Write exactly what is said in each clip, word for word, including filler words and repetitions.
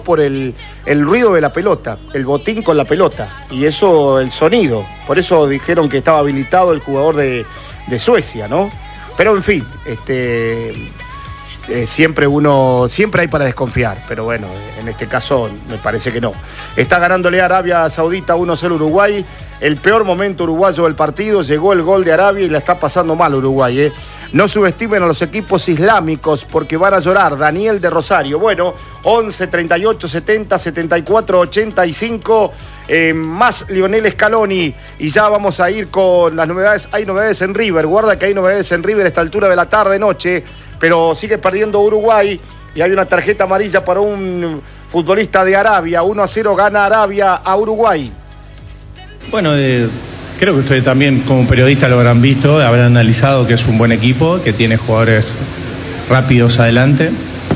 por el, el ruido de la pelota, el botín con la pelota, y eso, el sonido. Por eso dijeron que estaba habilitado el jugador de, de Suecia, ¿no? Pero en fin, este, eh, siempre uno, siempre hay para desconfiar, pero bueno, en este caso me parece que no. Está ganándole a Arabia Saudita uno cero Uruguay, el peor momento uruguayo del partido, llegó el gol de Arabia y la está pasando mal Uruguay, ¿eh? No subestimen a los equipos islámicos porque van a llorar. Daniel de Rosario. Bueno, once, treinta y ocho, setenta, setenta y cuatro, ochenta y cinco, eh, más Lionel Scaloni. Y ya vamos a ir con las novedades. Hay novedades en River. Guarda que hay novedades en River a esta altura de la tarde-noche. Pero sigue perdiendo Uruguay y hay una tarjeta amarilla para un futbolista de Arabia. uno a cero gana Arabia a Uruguay. Bueno, eh... creo que ustedes también como periodistas lo habrán visto, habrán analizado que es un buen equipo, que tiene jugadores rápidos adelante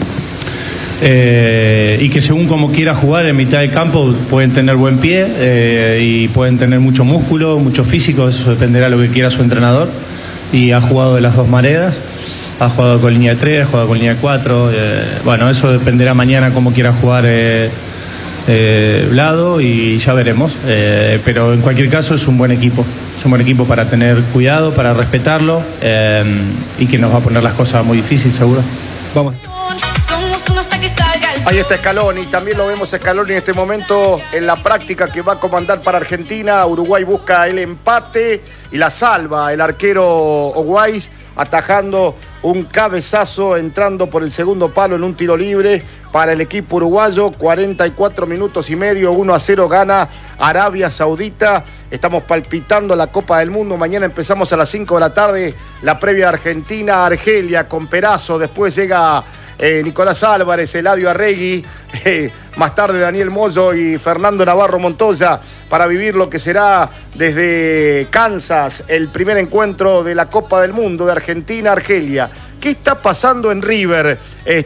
eh, y que según como quiera jugar en mitad del campo pueden tener buen pie eh, y pueden tener mucho músculo, mucho físico, eso dependerá de lo que quiera su entrenador, y ha jugado de las dos maneras, ha jugado con línea de tres, ha jugado con línea de cuatro, eh, bueno, eso dependerá mañana cómo quiera jugar eh, Eh, Vlado y ya veremos, eh, pero en cualquier caso es un buen equipo, es un buen equipo para tener cuidado, para respetarlo eh, y que nos va a poner las cosas muy difíciles seguro. Vamos. Ahí está Scaloni, también lo vemos a Scaloni en este momento en la práctica que va a comandar para Argentina. Uruguay busca el empate y la salva el arquero Oguais, atajando un cabezazo, entrando por el segundo palo en un tiro libre para el equipo uruguayo. Cuarenta y cuatro minutos y medio, uno a cero gana Arabia Saudita. Estamos palpitando la Copa del Mundo. Mañana empezamos a las cinco de la tarde la previa Argentina-Argelia con Perazo. Después llega eh, Nicolás Álvarez, Eladio Arregui, eh, más tarde Daniel Moyo y Fernando Navarro Montoya para vivir lo que será desde Kansas el primer encuentro de la Copa del Mundo de Argentina-Argelia. ¿Qué está pasando en River?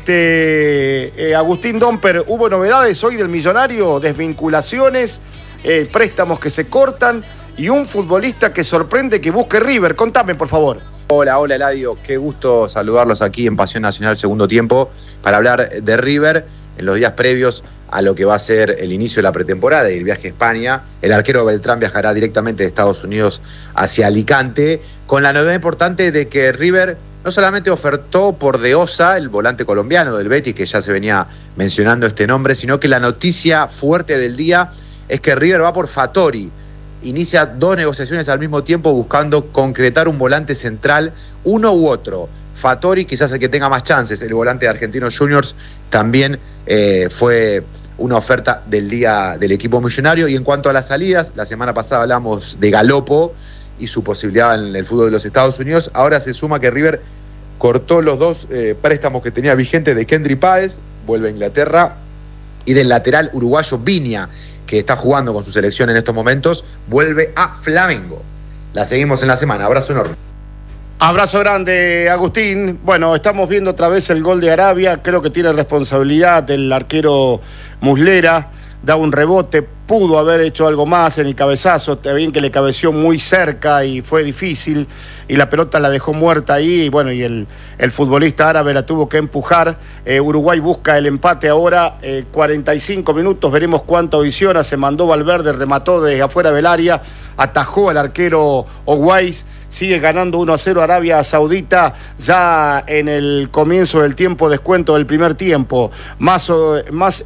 Este, eh, Agustín Domper, ¿hubo novedades hoy del Millonario? Desvinculaciones, eh, préstamos que se cortan y un futbolista que sorprende que busque River. Contame, por favor. Hola, hola Eladio, qué gusto saludarlos aquí en Pasión Nacional Segundo Tiempo para hablar de River en los días previos a lo que va a ser el inicio de la pretemporada y el viaje a España. El arquero Beltrán viajará directamente de Estados Unidos hacia Alicante, con la novedad importante de que River no solamente ofertó por De Osa, el volante colombiano del Betis, que ya se venía mencionando este nombre, sino que la noticia fuerte del día es que River va por Fattori. Inicia dos negociaciones al mismo tiempo buscando concretar un volante central, uno u otro. Fattori, quizás el que tenga más chances, el volante de Argentinos Juniors, también eh, fue una oferta del día del equipo millonario. Y en cuanto a las salidas, la semana pasada hablamos de Galopo y su posibilidad en el fútbol de los Estados Unidos. Ahora se suma que River cortó los dos eh, préstamos que tenía vigentes de Kendry Páez, vuelve a Inglaterra, y del lateral uruguayo Viña, que está jugando con su selección en estos momentos, vuelve a Flamengo. La seguimos en la semana. Abrazo enorme. Abrazo grande, Agustín. Bueno, estamos viendo otra vez el gol de Arabia. Creo que tiene responsabilidad el arquero Muslera. Da un rebote, pudo haber hecho algo más en el cabezazo. Está bien que le cabeció muy cerca y fue difícil. Y la pelota la dejó muerta ahí. Y bueno, y el, el futbolista árabe la tuvo que empujar. Eh, Uruguay busca el empate ahora. Eh, cuarenta y cinco minutos, veremos cuánto adiciona. Se mandó Valverde, remató desde afuera del área. Atajó al arquero Oguais. Sigue ganando uno a cero Arabia Saudita ya en el comienzo del tiempo descuento del primer tiempo. Más, más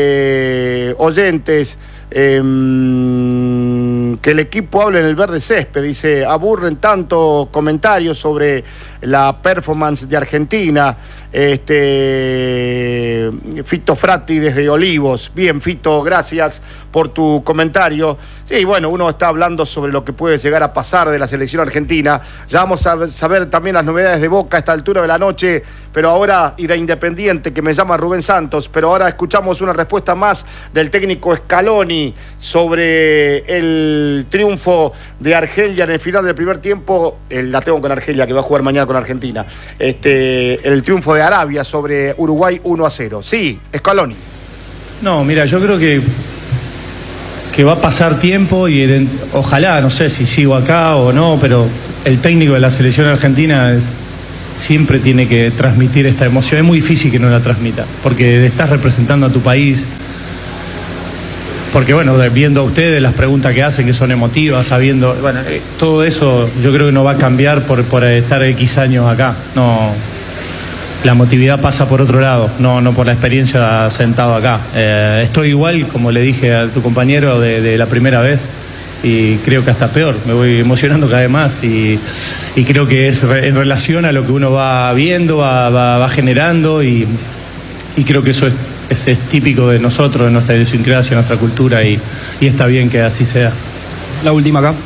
este, oyentes eh, que el equipo hable en el verde césped. Dice, aburren tanto comentarios sobre la performance de Argentina. Este, Fito Fratti desde Olivos. Bien, Fito, gracias por tu comentario. Sí, bueno, uno está hablando sobre lo que puede llegar a pasar de la selección argentina. Ya vamos a saber también las novedades de Boca a esta altura de la noche, pero ahora, y de Independiente, que me llama Rubén Santos, pero ahora escuchamos una respuesta más del técnico Scaloni sobre el triunfo de Argelia en el final del primer tiempo. El, la tengo con Argelia, que va a jugar mañana con Argentina. Este, el triunfo de Arabia sobre Uruguay uno a cero. Sí, Scaloni. No, mira, yo creo que que va a pasar tiempo y ojalá, no sé si sigo acá o no, pero el técnico de la selección argentina es, siempre tiene que transmitir esta emoción. Es muy difícil que no la transmita, porque estás representando a tu país. Porque bueno, viendo a ustedes las preguntas que hacen, que son emotivas, sabiendo, bueno, eh, todo eso yo creo que no va a cambiar por, por estar X años acá. No, la emotividad pasa por otro lado, no, no por la experiencia sentado acá. Eh, estoy igual, como le dije a tu compañero, de, de la primera vez, y creo que hasta peor, me voy emocionando cada vez más, y, y creo que es re, en relación a lo que uno va viendo, va, va, va generando, y, y creo que eso es, es, es típico de nosotros, de nuestra idiosincrasia, de nuestra cultura, y, y está bien que así sea. La última acá.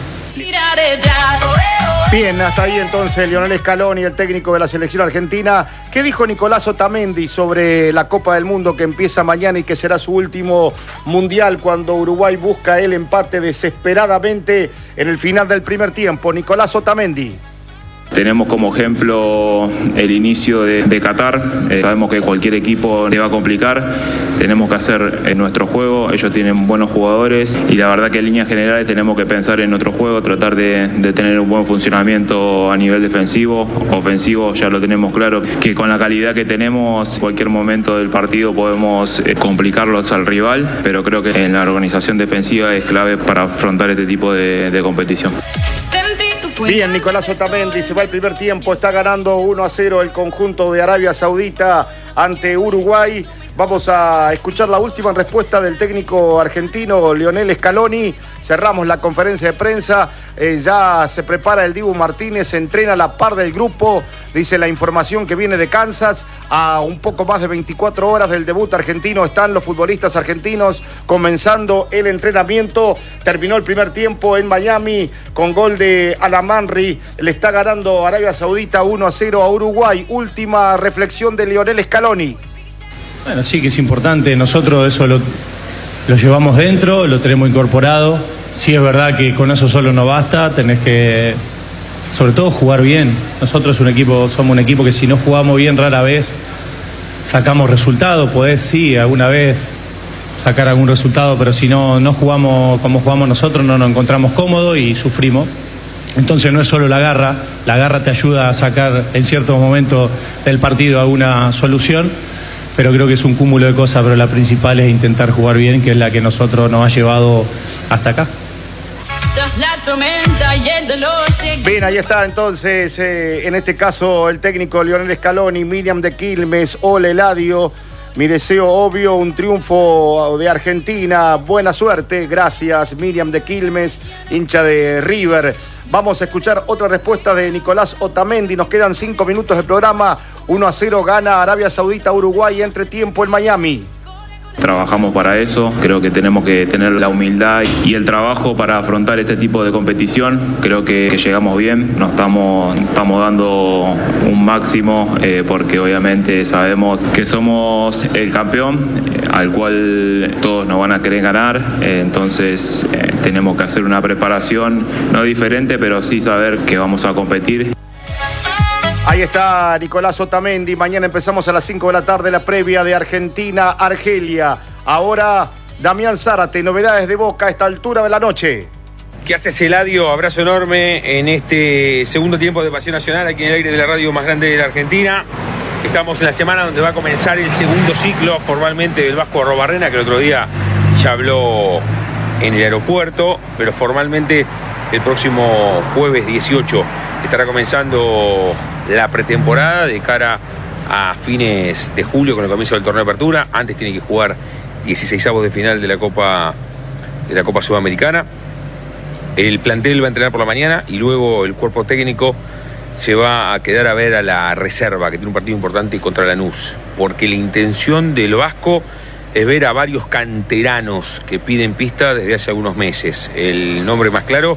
Bien, hasta ahí entonces Lionel Scaloni, el técnico de la selección argentina. ¿Qué dijo Nicolás Otamendi sobre la Copa del Mundo que empieza mañana y que será su último mundial cuando Uruguay busca el empate desesperadamente en el final del primer tiempo? Nicolás Otamendi. Tenemos como ejemplo el inicio de, de Qatar. Eh, sabemos que cualquier equipo le va a complicar. Tenemos que hacer en nuestro juego. Ellos tienen buenos jugadores y la verdad que en líneas generales tenemos que pensar en nuestro juego, tratar de, de tener un buen funcionamiento a nivel defensivo. Ofensivo ya lo tenemos claro, que con la calidad que tenemos, cualquier momento del partido podemos eh, complicarlos al rival, pero creo que en la organización defensiva es clave para afrontar este tipo de, de competición. Bien, Nicolás Otamendi, se va el primer tiempo, está ganando uno a cero el conjunto de Arabia Saudita ante Uruguay. Vamos a escuchar la última respuesta del técnico argentino Lionel Scaloni. Cerramos la conferencia de prensa. Eh, ya se prepara el Dibu Martínez, se entrena a la par del grupo. Dice la información que viene de Kansas. A un poco más de veinticuatro horas del debut argentino están los futbolistas argentinos comenzando el entrenamiento. Terminó el primer tiempo en Miami con gol de Alamanri. Le está ganando Arabia Saudita uno a cero a Uruguay. Última reflexión de Lionel Scaloni. Bueno, sí que es importante, nosotros eso lo, lo llevamos dentro, lo tenemos incorporado. Sí es verdad que con eso solo no basta, tenés que, sobre todo, jugar bien. Nosotros un equipo, somos un equipo que si no jugamos bien rara vez sacamos resultados. Podés, sí, alguna vez sacar algún resultado, pero si no, no jugamos como jugamos nosotros, no nos encontramos cómodos y sufrimos. Entonces no es solo la garra, la garra te ayuda a sacar en ciertos momentos del partido alguna solución, pero creo que es un cúmulo de cosas, pero la principal es intentar jugar bien, que es la que nosotros nos ha llevado hasta acá. Bien, ahí está entonces, eh, en este caso el técnico Lionel Scaloni, Miriam de Quilmes, Ole Eladio. Mi deseo obvio, un triunfo de Argentina, buena suerte, gracias Miriam de Quilmes, hincha de River. Vamos a escuchar otra respuesta de Nicolás Otamendi, nos quedan cinco minutos de programa, uno a cero gana Arabia Saudita Uruguay, entre tiempo en Miami. Trabajamos para eso, creo que tenemos que tener la humildad y el trabajo para afrontar este tipo de competición. Creo que, que llegamos bien, nos estamos, estamos dando un máximo eh, porque obviamente sabemos que somos el campeón eh, al cual todos nos van a querer ganar, eh, entonces eh, tenemos que hacer una preparación no diferente, pero sí saber que vamos a competir. Ahí está Nicolás Otamendi. Mañana empezamos a las cinco de la tarde la previa de Argentina-Argelia. Ahora Damián Zárate, novedades de Boca a esta altura de la noche. ¿Qué haces, Eladio? Abrazo enorme en este segundo tiempo de Pasión Nacional aquí en el aire de la radio más grande de la Argentina. Estamos en la semana donde va a comenzar el segundo ciclo formalmente del Vasco Arrobarrena, que el otro día ya habló en el aeropuerto, pero formalmente el próximo jueves dieciocho estará comenzando la pretemporada de cara a fines de julio con el comienzo del torneo de apertura. Antes tiene que jugar dieciseisavos de final de la Copa de la Copa Sudamericana. El plantel va a entrenar por la mañana y luego el cuerpo técnico se va a quedar a ver a la reserva, que tiene un partido importante contra Lanús, porque la intención del Vasco es ver a varios canteranos que piden pista desde hace algunos meses. El nombre más claro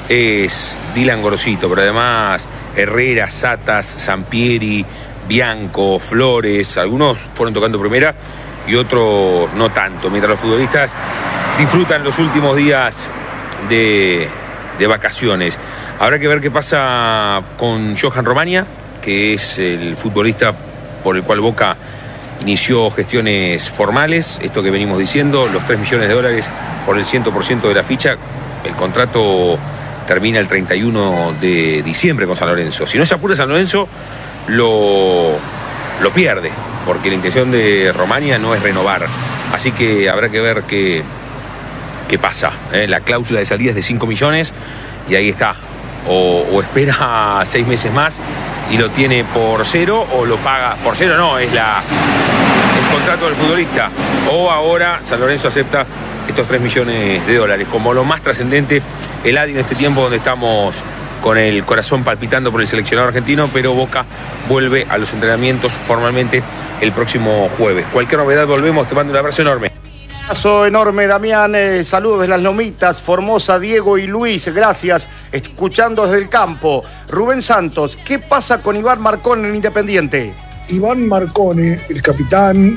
es Dylan Gorosito, pero además Herrera, Satas, Sampieri, Bianco, Flores, algunos fueron tocando primera y otros no tanto, mientras los futbolistas disfrutan los últimos días de, de vacaciones. Habrá que ver qué pasa con Johan Romania, que es el futbolista por el cual Boca inició gestiones formales, esto que venimos diciendo, los tres millones de dólares por el cien por ciento de la ficha. El contrato termina el treinta y uno de diciembre con San Lorenzo. Si no se apura San Lorenzo, lo, lo pierde, porque la intención de Romagnoli no es renovar. Así que habrá que ver qué, qué pasa. ¿eh? La cláusula de salida es de cinco millones y ahí está. O, o espera seis meses más y lo tiene por cero, o lo paga por cero, no, es la, el contrato del futbolista. O ahora San Lorenzo acepta estos tres millones de dólares. Como lo más trascendente, Eladio, en este tiempo donde estamos con el corazón palpitando por el seleccionado argentino, pero Boca vuelve a los entrenamientos formalmente el próximo jueves. Cualquier novedad volvemos, te mando un abrazo enorme. Un abrazo enorme, Damián. Eh, saludos de las Lomitas, Formosa, Diego y Luis. Gracias. Escuchando desde el campo. Rubén Santos, ¿qué pasa con Iván Marcone en Independiente? Iván Marcone, el capitán,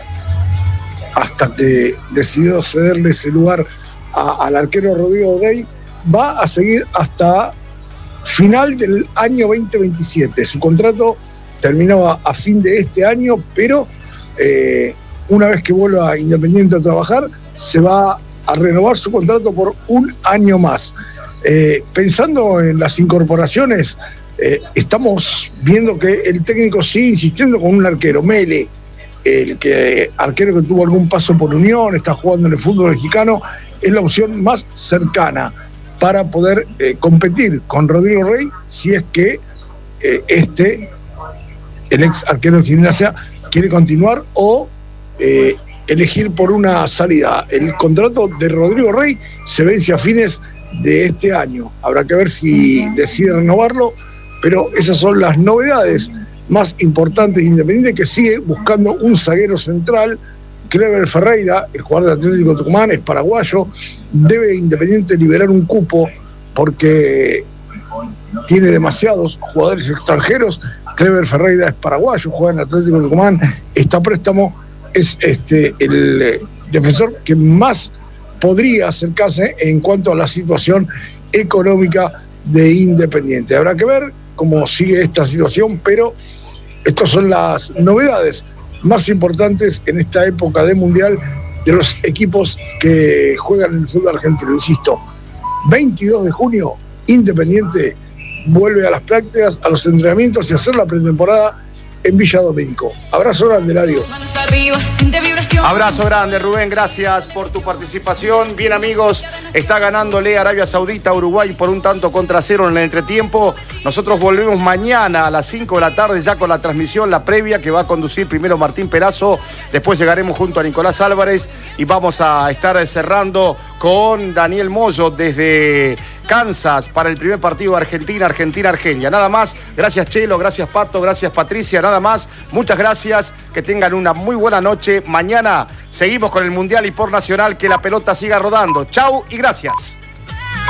hasta que decidió cederle ese lugar a, al arquero Rodrigo Dey, va a seguir hasta final del año veinte veintisiete. Su contrato terminaba a fin de este año, pero eh, una vez que vuelva a Independiente a trabajar, se va a renovar su contrato por un año más. Eh, pensando en las incorporaciones, eh, estamos viendo que el técnico sigue insistiendo con un arquero, Mele, el que, arquero que tuvo algún paso por Unión, está jugando en el fútbol mexicano, es la opción más cercana para poder eh, competir con Rodrigo Rey, si es que eh, este, el ex arquero de Gimnasia, quiere continuar o Eh, elegir por una salida. El contrato de Rodrigo Rey se vence a fines de este año. Habrá que ver si decide renovarlo, pero esas son las novedades más importantes de Independiente, que sigue buscando un zaguero central. Clever Ferreira, el jugador del Atlético Tucumán, es paraguayo. Debe Independiente liberar un cupo porque tiene demasiados jugadores extranjeros. Clever Ferreira es paraguayo, juega en el Atlético Tucumán, está a préstamo. Es este, el eh, defensor que más podría acercarse en cuanto a la situación económica de Independiente. Habrá que ver cómo sigue esta situación, pero estas son las novedades más importantes en esta época de Mundial de los equipos que juegan en el fútbol argentino. Insisto, veintidós de junio, Independiente vuelve a las prácticas, a los entrenamientos y a hacer la pretemporada en Villa Domínico. Abrazo grande, Eladio. Abrazo grande, Rubén, gracias por tu participación. Bien, amigos, está ganándole Arabia Saudita a Uruguay por un tanto contra cero en el entretiempo. Nosotros volvemos mañana a las cinco de la tarde ya con la transmisión, la previa, que va a conducir primero Martín Perazo, después llegaremos junto a Nicolás Álvarez y vamos a estar cerrando con Daniel Moyo desde Kansas para el primer partido de Argentina, Argentina-Argenia. Nada más, gracias Chelo, gracias Pato, gracias Patricia, nada más, muchas gracias, que tengan una muy buena noche. Mañana seguimos con el Mundial y por Nacional, que la pelota siga rodando. Chau y gracias.